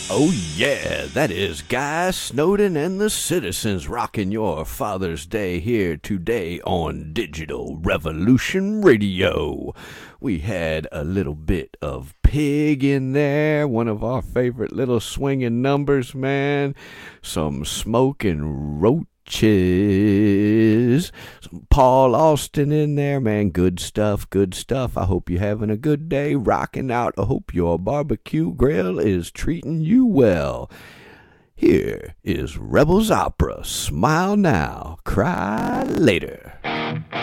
Oh, yeah, that is Guy Snowden and the Citizens rocking your Father's Day here today on Digital Revolution Radio. We had a little bit of Pig in there, one of our favorite little swinging numbers, man. Some Smoking Roaches. Some Paul Austin in there, man. Good stuff, good stuff. I hope you're having a good day rocking out. I hope your barbecue grill is treating you well. Here is Rebels Opera. Smile now, cry later.